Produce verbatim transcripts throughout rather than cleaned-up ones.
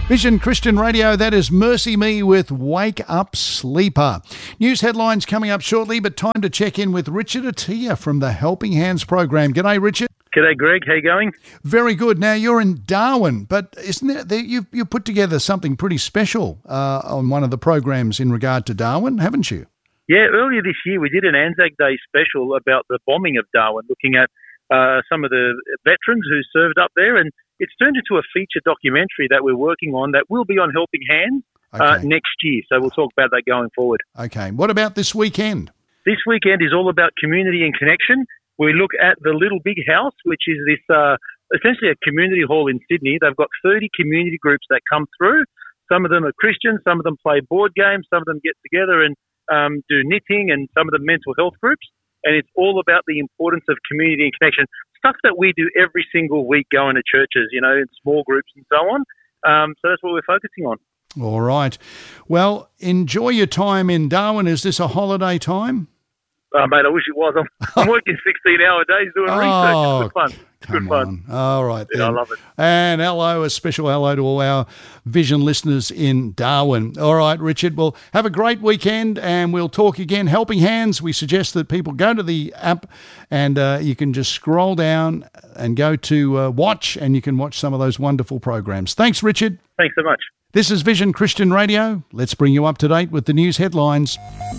Vision Christian Radio, that is Mercy Me with Wake Up Sleeper. News headlines coming up shortly, but time to check in with Richard Attia from the Helping Hands program. G'day, Richard. G'day, Greg. How you going? Very good. Now, you're in Darwin, but isn't it that you've, you've put together something pretty special uh, on one of the programs in regard to Darwin, haven't you? Yeah, earlier this year we did an Anzac Day special about the bombing of Darwin, looking at uh, some of the veterans who served up there, and it's turned into a feature documentary that we're working on that will be on Helping Hands uh, Okay. next year. So we'll talk about that going forward. Okay. What about this weekend? This weekend is all about community and connection. We look at the Little Big House, which is this uh, essentially a community hall in Sydney. They've got thirty community groups that come through. Some of them are Christian, some of them play board games, some of them get together and um, do knitting, and some of them mental health groups. And it's all about the importance of community and connection, stuff that we do every single week going to churches, you know, in small groups and so on. Um, so that's what we're focusing on. All right. Well, enjoy your time in Darwin. Is this a holiday time? Uh, mate, I wish it was. I'm, I'm working sixteen-hour days doing Oh, research. It's good fun. It's Come good fun. on. All right. Yeah, I then. love it. And hello, a special hello to all our Vision listeners in Darwin. All right, Richard. Well, have a great weekend and we'll talk again. Helping Hands, we suggest that people go to the app and uh, you can just scroll down and go to uh, watch, and you can watch some of those wonderful programs. Thanks, Richard. Thanks so much. This is Vision Christian Radio. Let's bring you up to date with the news headlines.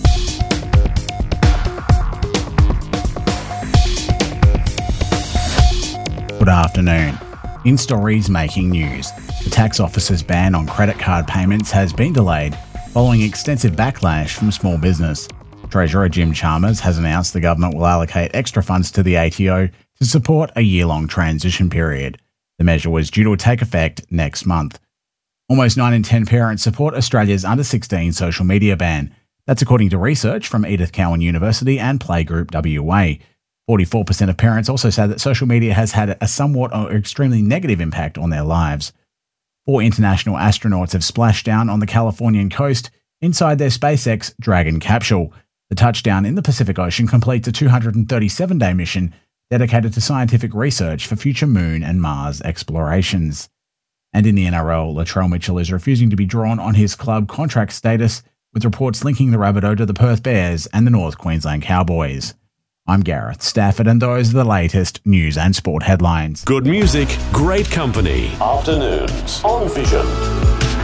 Good afternoon. In stories making news, the tax office's ban on credit card payments has been delayed following extensive backlash from small business. Treasurer Jim Chalmers has announced the government will allocate extra funds to the A T O to support a year-long transition period. The measure was due to take effect next month. Almost nine in ten parents support Australia's under sixteen social media ban. That's according to research from Edith Cowan University and Playgroup W A. forty-four percent of parents also say that social media has had a somewhat or extremely negative impact on their lives. Four international astronauts have splashed down on the Californian coast inside their SpaceX Dragon capsule. The touchdown in the Pacific Ocean completes a two hundred thirty-seven day mission dedicated to scientific research for future Moon and Mars explorations. And in the N R L, Latrell Mitchell is refusing to be drawn on his club contract status, with reports linking the Rabbitoh to the Perth Bears and the North Queensland Cowboys. I'm Gareth Stafford, and those are the latest news and sport headlines. Good music, great company. Afternoons on Vision.